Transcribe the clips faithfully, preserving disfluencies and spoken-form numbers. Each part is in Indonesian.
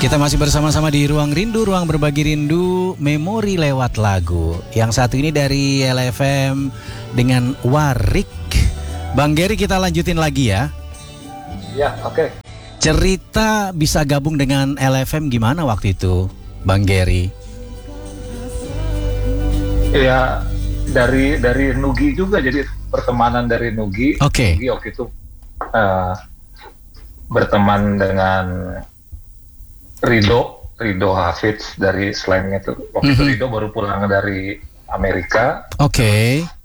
Kita masih bersama-sama di Ruang Rindu, Ruang Berbagi Rindu, Memori lewat lagu. Yang satu ini dari L F M dengan Warik. Bang Gary, kita lanjutin lagi ya. Ya, oke. Okay. Cerita bisa gabung dengan L F M gimana waktu itu, Bang Gary? Ya, dari dari Nugi juga, jadi pertemanan dari Nugi. Oke. Okay. Nugi waktu itu uh, berteman dengan Rido, Rido Hafiz dari Slang itu. Waktu mm-hmm. itu Rido baru pulang dari Amerika. Oke. Okay.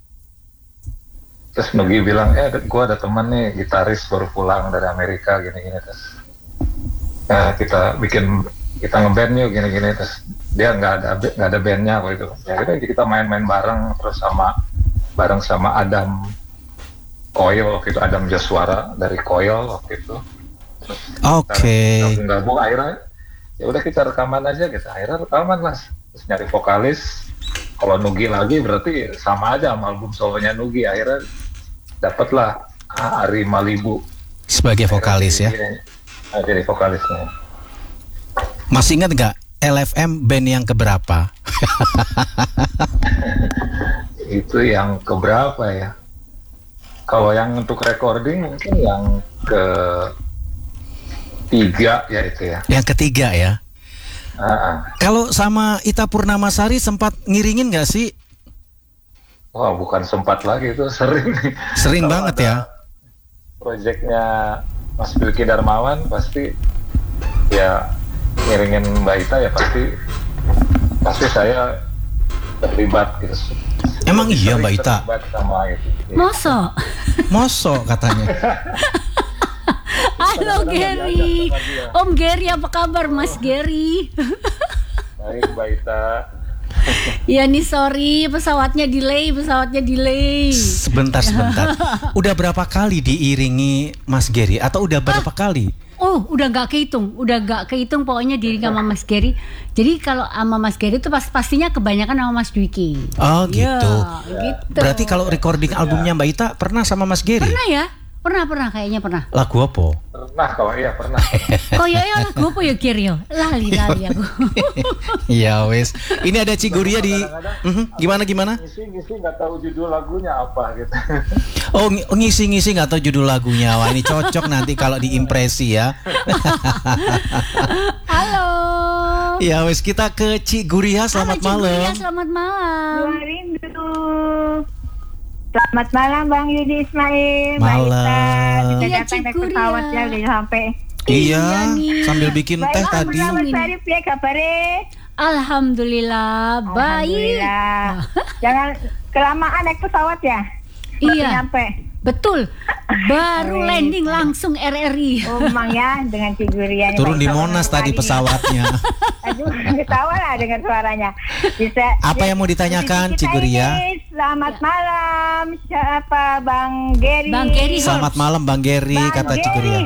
Terus Nugi bilang, eh gue ada teman nih gitaris baru pulang dari Amerika gini-gini. Terus eh, kita bikin, kita ngeband yuk gini-gini. Terus dia nggak ada nggak ada bandnya waktu itu. Ya kita, kita main-main bareng terus sama bareng sama Adam Coil waktu itu, Adam Jaswara dari Coil waktu itu. Oke. Okay. Gabung-gabung akhirnya. Ya udah kita rekaman aja gitu, akhirnya rekaman mas, terus nyari vokalis. Kalau Nugi lagi berarti sama aja sama album solonya Nugi, akhirnya dapatlah Ari Malibu sebagai vokalis ya. Jadi, jadi vokalisnya. Masih ingat nggak L F M band yang keberapa? Itu yang keberapa ya? Kalau yang untuk recording mungkin yang ke tiga ya itu ya. Yang ketiga ya. Uh-uh. Kalau sama Ita Purnamasari sempat ngiringin nggak sih? Wah bukan sempat lagi, itu sering. Sering banget ya. Proyeknya Mas Bilky Darmawan pasti ya ngiringin Mbak Ita ya pasti pasti saya terlibat gitu. Emang iya Mbak Ita? Terlibat sama itu. Moso? Moso katanya. Halo Gary, Om Gary apa kabar Mas Gary? Baik Mbak Ita. Ya nih sorry pesawatnya delay, pesawatnya delay. Sebentar sebentar. Udah berapa kali diiringi Mas Gary atau udah berapa ah, kali? Oh udah gak kehitung, udah gak kehitung pokoknya diiringi sama Mas Gary. Jadi kalau sama Mas Gary itu pas pastinya kebanyakan sama Mas Dwiki. Oh gitu. Ya, gitu. Berarti kalau recording albumnya Mbak Ita pernah sama Mas Gary? Pernah ya? Pernah, pernah, kayaknya pernah. Lagu apa? Pernah, kalau iya pernah. Oh iya, ya, lagu apa ya Gary? Lali, lali aku. Ya wes. Ini ada Ciguria di... Uh-huh. Gimana, gimana? Ngisi-ngisi gak tahu judul lagunya apa gitu. Oh ngisi-ngisi gak tahu judul lagunya. Wah ini cocok nanti kalau diimpresi ya. Halo. Ya wes, kita ke Ciguria. Selamat Halo, malam. Ciguria, selamat malam. Ruang Rindu. Selamat malam Bang Yudi Ismail. Malam. Mbak Ita, kita iya, datang naik pesawat ya udah sampai. Iya, iya sambil bikin baik, teh tadi. Selamat Sarif ya kabarnya. Alhamdulillah, baik. Alhamdulillah. Jangan kelamaan naik pesawat ya. Iya. Sampai. Betul. Baru landing langsung R R I. Oh Mang ya dengan Ciguria. Turun di Monas tadi pesawatnya. Aduh, ketawa lah dengan suaranya. Bisa. Apa yang mau ditanyakan Ciguria? Selamat ya. malam. Siapa Bang Gary? Bang Gary. Selamat malam Bang Gary, Bang kata Gary, Ciguria.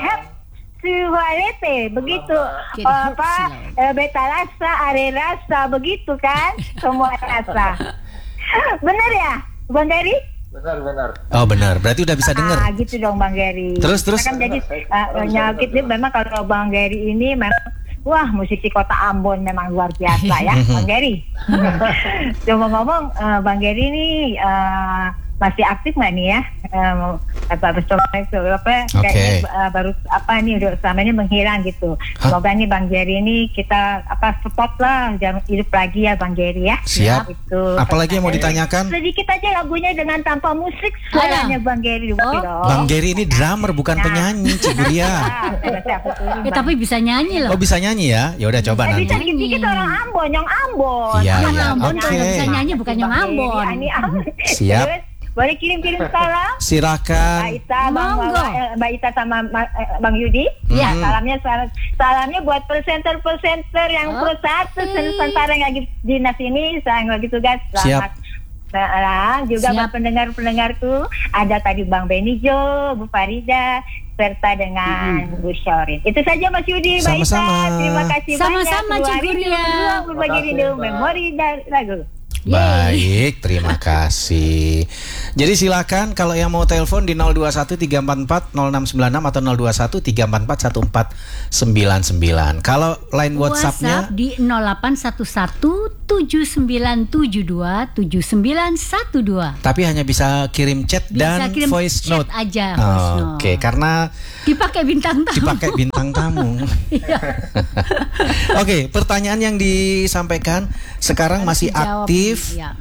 Suhalete, begitu. Gary, apa? Uh, beta rasa, are rasa, begitu kan? Semua rasa. Benar ya, Bang Gary? Benar-benar. Oh benar, berarti udah bisa dengar. Ah, gitu dong Bang Gary. Terus terus. Kan jadi uh, nyakit nih memang kalau Bang Gary ini memang wah musisi kota Ambon memang luar biasa ya Bang Gary. Cuma ngomong uh, Bang Gary ini uh, masih aktif nggak nih ya? Um, apa betul itu apa? Okay. Kayaknya uh, baru apa nih udah selama ini menghilang gitu. Hah? Semoga nih Bang Gary ini kita apa support lah, jangan hidup lagi ya Bang Gary ya. Siap. Gitu. Apalagi yang mau ditanyakan? Sedikit aja lagunya dengan tanpa musik suaranya Bang Gary. Oh. Bang Gary ini drummer bukan nah. penyanyi Ciguria. Ya, tapi bisa nyanyi loh. Oh bisa nyanyi ya? Ya udah coba eh, nanti. Bisa dikit-dikit orang Ambon, yang Ambon. Iya, orang iya. Ambon Okay. kalau bisa nyanyi bukan yang Ambon. Siap. Boleh kirim-kirim salam? Silakan. Mbak Ita, Bang, Mbak Ita sama Bang Yudi. Ya, hmm. salamnya salamnya buat presenter-presenter yang oh. plus satu Nusantara yang lagi dinas ini, saya lagi tugas. Selamat. Nah, juga buat pendengar-pendengarku, ada tadi Bang Benijo, Bu Farida, serta dengan hmm. Bu Syorin. Itu saja Mas Yudi, Mbak Ita. Terima kasih Sama-sama, banyak. Sama-sama Ciguria. Berbagi rindu memori dan lagu. Baik, terima kasih. Jadi silakan kalau yang mau telepon di nol dua satu tiga empat empat nol enam sembilan enam atau nol dua satu tiga empat empat satu empat sembilan sembilan. Kalau line WhatsApp-nya WhatsApp di nol delapan satu satu tujuh sembilan tujuh dua tujuh sembilan satu dua. Tapi hanya bisa kirim chat Bisa dan kirim voice chat note aja, Oh, voice note. Oke, karena Dipakai bintang tamu. dipakai bintang tamu. Iya. Oke, pertanyaan yang disampaikan sekarang masih Dijawab. aktif Iya.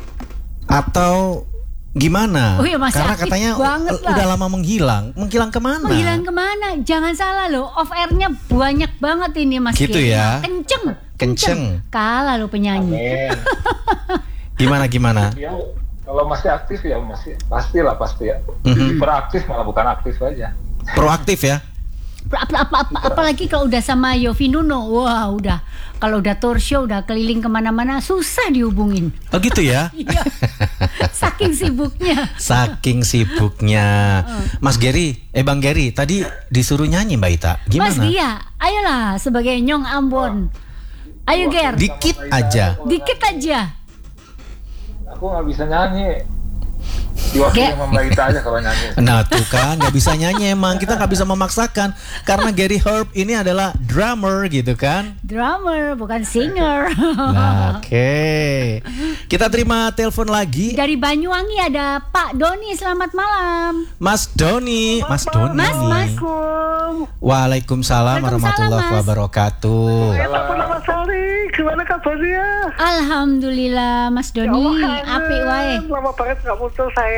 atau gimana? Oh iya, masih Karena aktif katanya banget u- lah. udah lama menghilang. Menghilang kemana? Menghilang kemana? Jangan salah loh, off airnya banyak banget ini Mas Gitu Geri. ya? Kenceng, Kenceng. Kalah lo penyanyi. Amin. Gimana gimana? Ya, kalau masih aktif ya masih pastilah pasti ya. Mhm. Beraktif malah bukan aktif aja. Proaktif ya? Apa, apa, apa, apalagi kalau udah sama Yofi Nuno, wah udah. Kalau udah tour show, udah keliling kemana-mana, susah dihubungin. Oh gitu ya? Iya. Saking sibuknya. Saking sibuknya. Mas Geri, eh Bang Geri, tadi disuruh nyanyi Mbak Ita. Gimana? Mas Ria, ayolah sebagai Nyong Ambon. Ayo Ger, Dikit aja. dikit aja. Aku nggak bisa nyanyi. Diwakili Ge- sama Mbak Ita aja kalau nyanyi. Nah tuh kan nggak bisa nyanyi emang, kita nggak bisa memaksakan karena Gary Herb ini adalah drummer gitu kan. Drummer, bukan singer. Nah, Oke, kita terima telepon lagi. Dari Banyuwangi ada Pak Doni, selamat malam. Mas Doni, Mas Doni. Mas, Mas. Waalaikumsalam warahmatullahi Mas. wabarakatuh. Selamat sore, gimana kabarnya? Alhamdulillah Mas Doni, apik wae. Lama banget nggak muncul saya.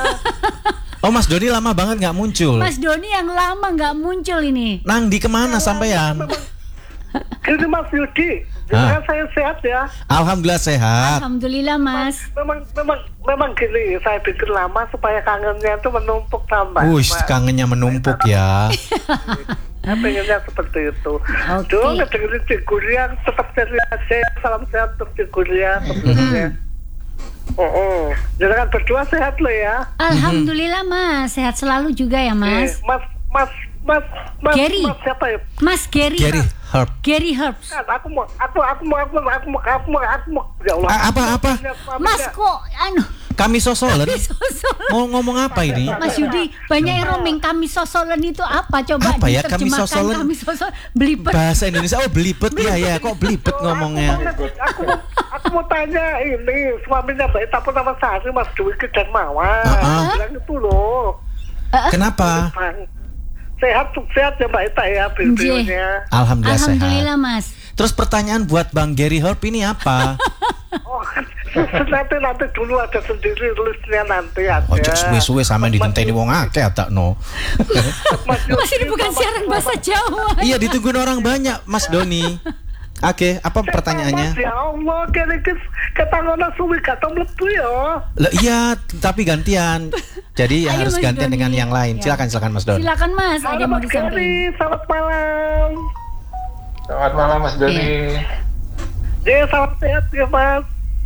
Oh Mas Doni lama banget nggak muncul. Mas Doni yang lama nggak muncul ini. Nang di kemana sampean? Gini Mas Yudi, Ah. gimana saya sehat ya? Alhamdulillah sehat. Alhamdulillah Mas. Memang memang memang gini, saya bikin lama supaya kangennya itu menumpuk tambah. Wush, Mas. kangennya menumpuk ya. Saya pengennya seperti itu. Oke. Duh, ngedengerin Cigurian, tetap ceria aja. Salam sehat untuk Cigurian. Tentunya. Oh, oh. Jangan berdua sehat lo ya. Alhamdulillah Mas, sehat selalu juga ya Mas. Eh, Mas, Mas, Mas, Mas, Gary. Mas siapa ya? Mas Gary. Gary Herb. Gary Herbs. Kan, aku mau, aku, aku mau, aku mau, aku mau, aku mau, aku mau, ya Allah. A- apa, apa? Mas kok anu Kami sosolen. sosolen. Mau ngomong apa ini? Mas Yudi, banyak yang roaming kami sosolen itu apa? Coba Apa ya, kami diterjemahkan sosolen? kami sosolen. Belibet. Bahasa Indonesia, oh belibet ya ya, kok belibet ngomongnya. Aku mau, aku mau tanya ini suaminya Mbak Ita pun nama Sari, Mas Dwiki dan Mawar. Ah-ah. Bilang itu loh. Kenapa? Bang, sehat sehat ya Mbak Ita ya videonya. Alhamdulillah, Alhamdulillah sehat. Mas. Terus pertanyaan buat Bang Gary Herb ini apa? Oh, nanti nanti dulu ada sendiri listnya nanti ada. Ojo suwe-suwe sama ditenteni wong akeh tak no. Mas, Mas ini bukan siaran bahasa Jawa. Iya ditungguin orang banyak Mas Doni. Oke, apa pertanyaannya? Mas, ya Allah, kira-kira ketanggona suwi gak tau mlebu ya. Lah iya, tapi gantian. Jadi Ayo, harus Mas gantian Doni. dengan yang lain. Ya. Silakan silakan Mas Doni. Silakan Mas, ada Halo yang mau Mas disampaikan. Gary, selamat malam. Selamat malam Mas Doni. Ya, selamat sehat ya Mas.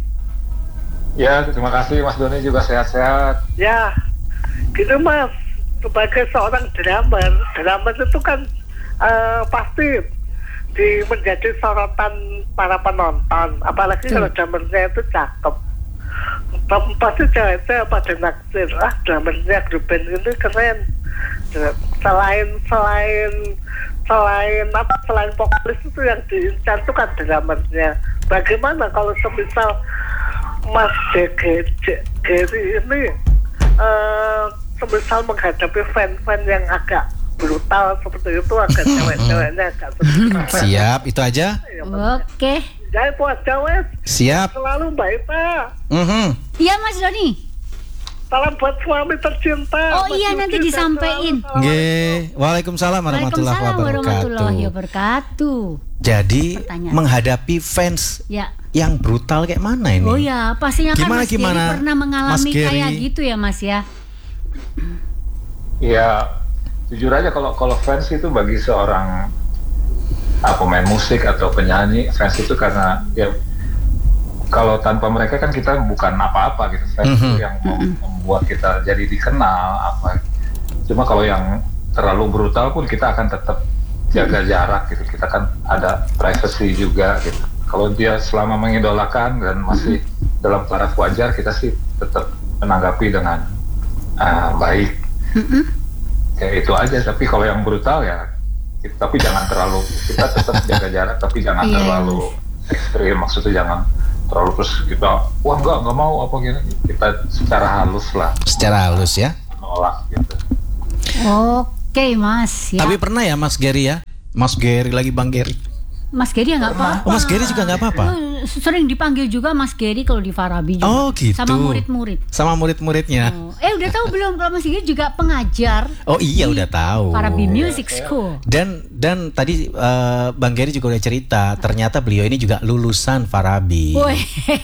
Ya, terima kasih Mas Doni juga sehat-sehat. Ya, gitu Mas. Sebagai seorang drummer, drummer itu kan eh, pasti di menjadi sorotan para penonton. Apalagi Betul. kalau drummernya itu cakep. Pa- Pasti cewek-cewek pada naksir. Ah, drummernya grup band ini keren. Selain selain selain apa selain vokalis itu yang diincar itu kan drummernya. Bagaimana kalau semisal Mas Gary ini uh, semisal menghadapi fan-fan yang agak brutal seperti itu, agak cewek-ceweknya agak sedikit. Siap, itu aja. Ya, Mas. Oke. Ya itu aja wes. Siap. Selalu Mbak Ita. Mhm. Iya Mas Doni. Salam buat suami tercinta. Oh Mas iya, Yudi, nanti sehat disampein. selalu. Nggih. Waalaikumsalam warahmatullahi Waalaikumsalam warahmatullahi wabarakatuh. wabarakatuh. Jadi Pertanyaan. menghadapi fans Ya. yang brutal kayak mana ini? Oh ya, pastinya kan Gimana, Mas Gary gimana, pernah Mas mengalami Gary? kayak gitu ya Mas ya. Ya, jujur aja kalau kalau fans itu bagi seorang ah, pemain musik atau penyanyi, fans itu karena ya kalau tanpa mereka kan kita bukan apa-apa gitu. Fans itu Mhm. yang mem- membuat kita jadi dikenal apa. Cuma kalau yang terlalu brutal pun kita akan tetap jaga jarak gitu. Kita kan ada privacy juga gitu. Kalau dia selama mengidolakan dan masih dalam taraf wajar, kita sih tetap menanggapi dengan uh, baik. Mm-mm. Ya itu aja. Tapi kalau yang brutal ya, kita, tapi jangan terlalu, kita tetap jaga jarak, tapi jangan Yes. terlalu ekstrim. Maksudnya jangan terlalu terus kita, wah enggak nggak mau apa gitu. Kita secara halus lah. Secara halus ya. Menolak gitu. Oke Mas. Ya. Tapi pernah ya Mas Gary ya? Mas Gary lagi Bang Gary. Mas Gary ya nggak apa-apa. Oh, Mas Gary juga nggak apa-apa. Oh, sering dipanggil juga Mas Gary kalau di Farabi juga. Oh gitu. Sama murid-murid. Sama murid-muridnya. Oh. Eh udah tahu belum kalau Mas Gary juga pengajar? Oh iya di udah tahu. Farabi Music School. Dan dan tadi uh, Bang Gary juga udah cerita, ternyata beliau ini juga lulusan Farabi. Woi,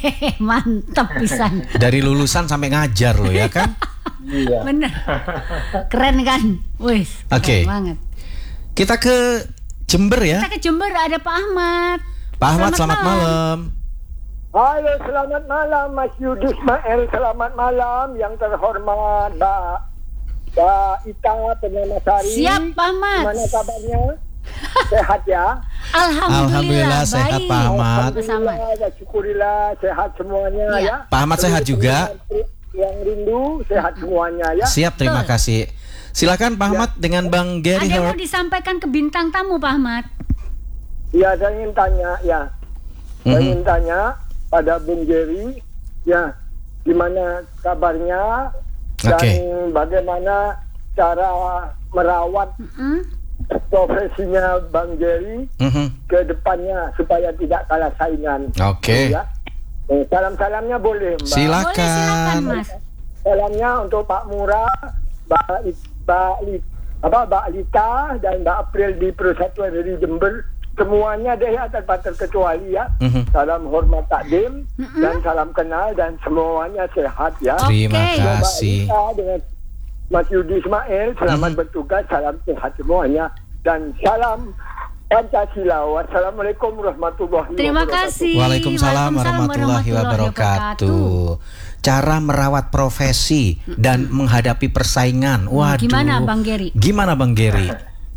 mantap pisan. Dari lulusan sampai ngajar loh ya kan? Iya. Bener. Keren kan? Wih. Oke. Banget. Kita ke Jember ya. Kita ke Jember ada Pak Ahmad. Pak Ahmad selamat, malam. Halo, selamat malam Mas Yudi Ismail, selamat malam yang terhormat Mbak Mbak Ita Penyamasari. Siap Pak Ahmad. Gimana kabarnya? Sehat ya? Alhamdulillah, Alhamdulillah sehat baik. Pak Ahmad. Alhamdulillah, ya syukurillah sehat semuanya Ya. ya. Pak Ahmad sehat juga. Yang rindu sehat semuanya ya. Siap, terima Betul. kasih. Silakan Pak Ahmad dengan Bang Gary Ada yang mau Howard. disampaikan ke bintang tamu Pak Ahmad? Ya, saya ingin tanya ya. Saya Mhm. ingin tanya pada Bung Gary ya, gimana kabarnya dan Oke. bagaimana cara merawat Mm-mm. profesinya Bang Gary Mhm. ke depannya supaya tidak kalah saingan. Oke. Ya. Eh, salam-salamnya boleh, Mbak. Silakan. Boleh silakan Mas. Salamnya untuk Pak Murah, Mbak Li- Mbak Li- apa Mbak Lita dan Mbak April di Persatuan dari Jember. Semuanya deh ya tanpa terkecuali ya. Mhm. Salam hormat takdim Mm-mm. dan salam kenal dan semuanya sehat ya. Terima Oke. Mbak kasih. Lita dengan Mas Yudi Ismail, selamat Mhm. bertugas, salam sehat semuanya dan salam Pancasila. Wassalamualaikum warahmatullahi Terima wabarakatuh. kasih. Waalaikumsalam warahmatullahi wabarakatuh. Cara merawat profesi dan menghadapi persaingan. Waduh. Gimana Bang Gary? Gimana Bang Gary?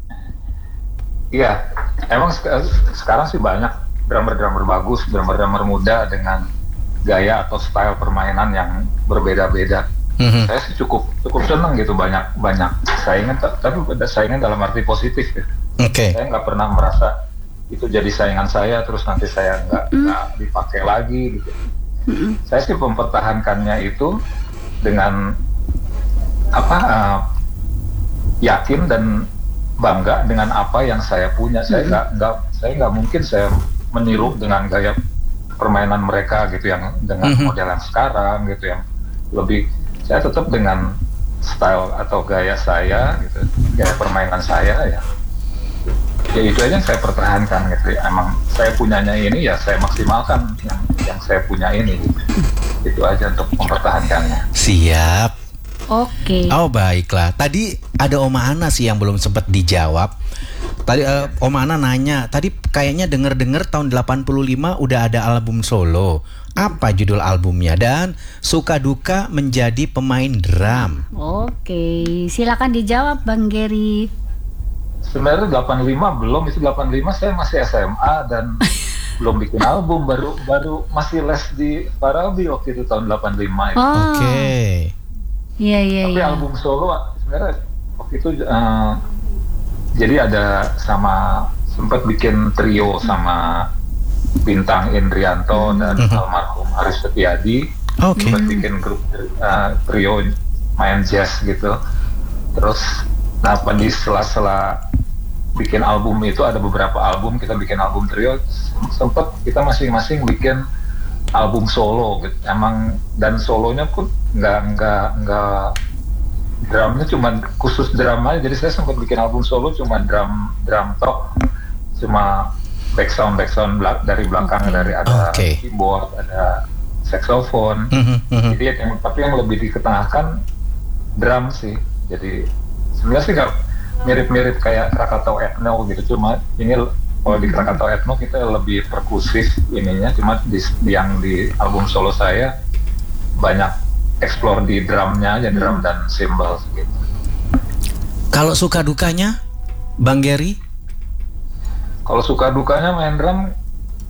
Iya, emang sek- sekarang sih banyak drummer-drummer bagus, drummer-drummer muda dengan gaya atau style permainan yang berbeda-beda. Mhm. Saya sih cukup cukup seneng gitu, banyak banyak saingan, ta- tapi saingan dalam arti positif ya. Oke. Saya nggak pernah merasa itu jadi saingan saya terus nanti saya nggak nggak dipakai lagi gitu. Saya sih mempertahankannya itu dengan apa uh, yakin dan bangga dengan apa yang saya punya. Saya nggak nggak saya nggak mungkin saya meniru dengan gaya permainan mereka gitu yang dengan Mhm. model yang sekarang gitu yang lebih. Saya tetap dengan style atau gaya saya gitu, gaya permainan saya ya. Ya itu aja yang saya pertahankan gitu. Emang saya punyanya ini ya saya maksimalkan yang yang saya punya ini. Gitu. Itu aja untuk mempertahankannya. Siap. Oke. Oh baiklah. Tadi ada Oma Ana sih yang belum sempat dijawab. Tadi eh, Oma Ana nanya, tadi kayaknya denger-denger tahun delapan puluh lima udah ada album solo. Apa judul albumnya dan suka duka menjadi pemain drum? Oke, silakan dijawab Bang Gary. Sebenarnya delapan puluh lima belum, itu delapan puluh lima saya masih S M A dan belum bikin album, baru baru masih les di Farabi waktu itu tahun delapan puluh lima itu. Oh. Oke. Iya iya Tapi iya. album solo sebenarnya waktu itu eh, jadi ada sama sempat bikin trio sama Bintang Indrianto dan Mhm. almarhum Aris Setiadi. Oke. Sempat bikin grup eh, trio main jazz gitu. Terus nah di sela-sela bikin album itu ada beberapa album, kita bikin album trio, sempat kita masing-masing bikin album solo gitu. Emang dan solonya pun nggak nggak nggak drumnya cuma khusus drum aja, jadi saya sempat bikin album solo cuma drum drum top, cuma background background belak- dari belakang Oke. dari ada Oke. keyboard, ada saxophone. Mhm, mhm. Jadi yang tapi yang lebih diketengahkan drum sih. Jadi sebenarnya sih nggak mirip-mirip kayak Krakatau Ethno gitu, cuma ini kalau di Krakatau Ethno kita lebih perkusif ininya, cuma di, yang di album solo saya banyak explore di drumnya aja, drum dan cymbals gitu. Kalau suka dukanya, Bang Gary? Kalau suka dukanya main drum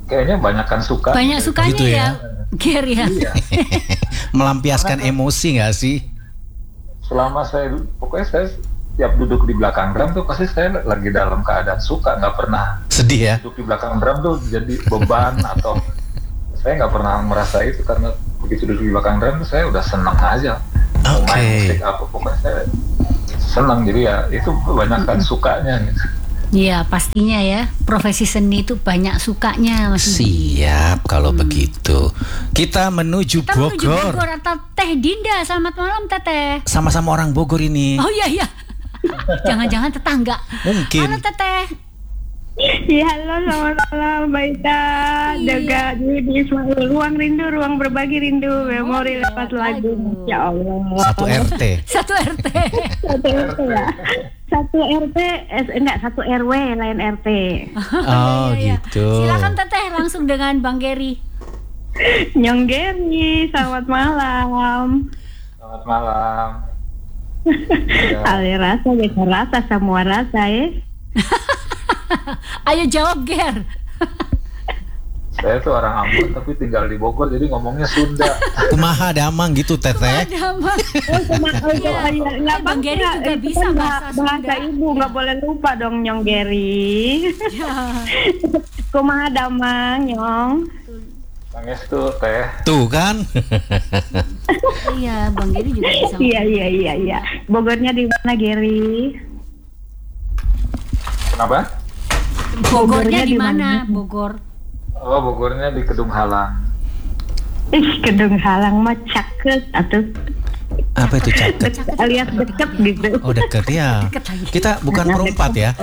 kayaknya banyakan suka. Banyak sukanya Gitu ya, ya. Ger ya. Iya. Melampiaskan emosi nggak sih? Selama saya, pokoknya saya tiap duduk di belakang drum tuh pasti saya lagi dalam keadaan suka, nggak pernah Sedih ya? duduk di belakang drum tuh jadi beban atau saya nggak pernah merasa itu, karena begitu duduk di belakang drum tuh saya udah senang aja. Mau Oke. main musik apa pokoknya saya senang, jadi ya itu kebanyakan sukanya gitu. Iya pastinya ya, profesi seni itu banyak sukanya Mas Yudi. Siap kalau begitu. Kita menuju Kita menuju Bogor. Bogor atau Teh Dinda. Selamat malam Teteh. Sama-sama orang Bogor ini. Oh iya iya. Jangan-jangan tetangga. Mungkin. Halo Teteh. Ya, halo, selamat malam, Mbak Ita. Iya. Jaga di Ismail. Ruang rindu, ruang berbagi rindu. Memori iya, lewat lagu. lagu. Ya Allah. Satu R T. Satu R T. Satu R T ya. Satu R T, eh, enggak, satu R W, lain R T. Oh Iya, iya. gitu. Silakan Teteh langsung dengan Bang Geri. Nyong Geri, selamat malam. Selamat malam. Ya. Ale rasa, beda rasa, semua rasa ya. Ayo jawab Ger. Saya tuh orang Ambon tapi tinggal di Bogor, jadi ngomongnya Sunda. Kumaha damang gitu Teteh. Ada Mas. Oh, sama, oh, Iya. oh, iya, nggak Bang apa-apa. Geri juga Itu bisa kan bahasa bahasa Sunda. ibu, nggak boleh lupa dong Nyong Geri. Ya. Kumaha damang, Nyong. Pangestu teh. Tuh kan. Iya, Bang Geri juga bisa. Iya, iya, iya, iya. Bogornya di mana, Geri? Kenapa? Bogornya Bogornya di di mana? mana? Bogor. Oh, Bogornya di Kedung Halang. Ih, Kedung Halang mah caket atau Apa itu caket? alias deket gitu. Oh deket ya. Deket lagi. Kita bukan perempat ya.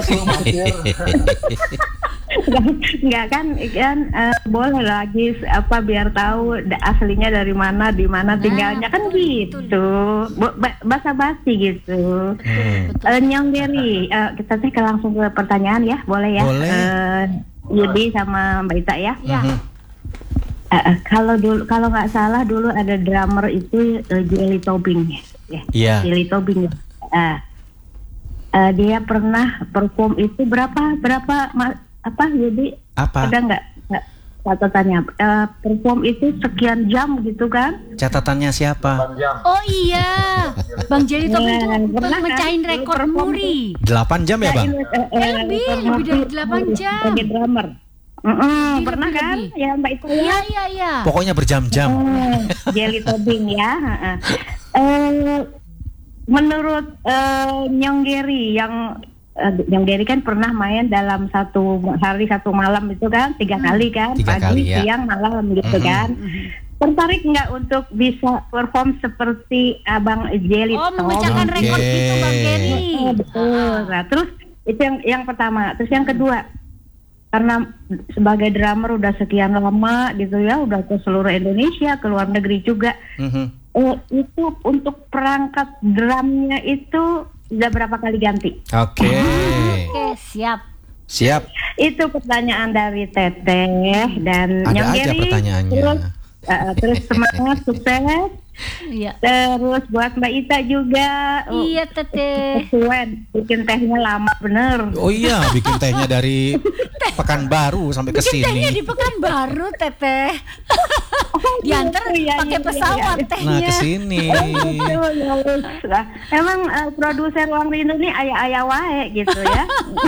Enggak kan, kan eh, boleh lagi apa biar tahu da- aslinya dari mana, di mana Nah, tinggalnya kan betul, gitu. Bo- ba- basa-basi gitu. Hmm. Eh, Nyong Geri, eh, kita teh ke langsung ke pertanyaan ya, boleh ya? Boleh. Eh, Yudi sama Mbak Ita ya. Ya. Mhm. Eh, eh, kalau dulu kalau nggak salah dulu ada drummer itu uh, Jelly Tobing ya. Iya. Jelly Tobing. Eh, eh, dia pernah perform itu berapa berapa ma- apa Yudi? Apa? Ada nggak nggak catatannya? Eh, perform itu sekian jam gitu kan? Catatannya siapa? delapan jam. Oh iya, Bang Jerry Tobing itu Nah, pernah kan? mecahin rekor Perform muri. delapan jam ya bang? Nah, ini, eh, eh, Eh, lebih, perform lebih dari itu delapan jam. Sebagai drummer. Mm-mm, Lebih, pernah lebih, kan? lebih. Ya Mbak Ita ya. Iya iya iya. Pokoknya berjam-jam. Oh, Jelly Tobing ya. heeh. Eh, menurut eh, Nyong Geri yang eh, Nyong Geri kan pernah main dalam satu hari satu malam itu kan tiga kali kan, Tiga pagi, kali, ya. siang, malam gitu Mhm. kan. Tertarik nggak untuk bisa perform seperti Abang Jelly Oh, Tobing? memecahkan Oke. rekor gitu Bang Geri. Oh, betul. Nah, terus itu yang yang pertama. Terus yang kedua, karena sebagai drummer udah sekian lama gitu ya, udah ke seluruh Indonesia, ke luar negeri juga. Mhm. Eh, itu untuk perangkat drumnya itu udah berapa kali ganti? Oke. Oke, siap. Siap. Itu pertanyaan dari Teteh dan Ada Nyong aja Geri. pertanyaannya. Terus, eh, terus semangat, sukses. Iya. Terus buat Mbak Ita juga. oh, Iya, Teteh. Kesuwen, bikin tehnya lama bener. Oh iya, bikin tehnya dari Pekanbaru sampai ke Bikin tehnya di sini. Pekanbaru, Teteh. Diantar Iya, pakai iya, pesawat iya. tehnya. Nah, ke sini. Betul, ya wes. Nah, emang eh, produser Ruang Rindu nih ayah-ayah wae gitu ya.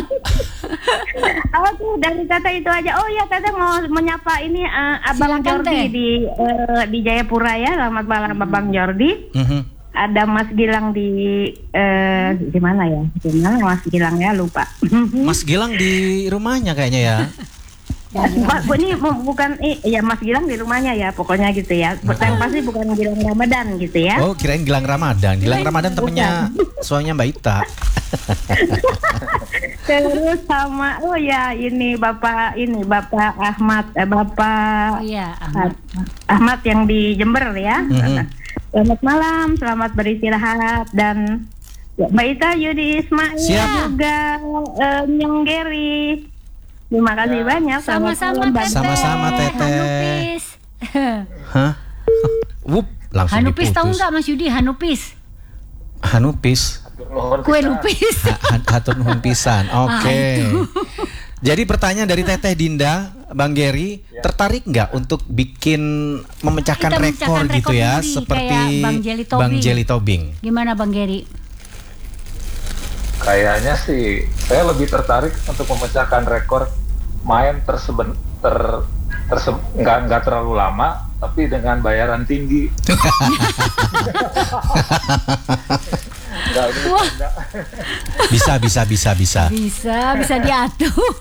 Oh tuh dari Tete itu aja. Oh ya Tete mau menyapa ini eh, Abang Silakan, Jordi Teh. di eh, di Jayapura ya. Selamat malam Abang Jordi. Mhm. Ada Mas Gilang di eh, di mana ya? Di mana Mas Gilang ya lupa. Mas Gilang di rumahnya kayaknya ya. Pak, bu, ini bu- bukan eh, ya Mas Gilang di rumahnya ya pokoknya gitu ya. Yang pasti bukan Gilang Ramadan gitu ya. Oh, kirain Gilang Ramadan. Gilang Ramadan temennya suaminya Mbak Ita. Terus sama oh ya ini Bapak ini Bapak Ahmad eh, Bapak Oh iya, Ahmad. Ahmad yang di Jember ya. Mhm. Selamat malam, selamat beristirahat dan ya, Mbak Ita Yudi Ismail Siap. juga eh, Nyong Geri. Terima kasih banyak. Selamat Sama-sama malam, Mbak. Teteh. Sama-sama, Teteh. Hanupis. Hah? Wup, langsung Hanupis tahu diputus. nggak Mas Yudi? Hanupis. Hanupis. Nuhun Kue pisan. lupis. Ha- ha- Hatur nuhun pisan. Oke. Ah, itu. Jadi pertanyaan dari Teteh Dinda, Bang Gary, Ya. tertarik nggak untuk bikin memecahkan Kita rekor memecahkan gitu rekor ya, muri, seperti kayak Bang Jelly Tobing. Bang Jelly Tobing? Gimana Bang Gary? Kayaknya sih saya lebih tertarik untuk memecahkan rekor main terseben ter terse nggak nggak terlalu lama tapi dengan bayaran tinggi. Nggak, ini Wah. bercanda. Bisa, bisa, bisa, bisa. Bisa, bisa diatur.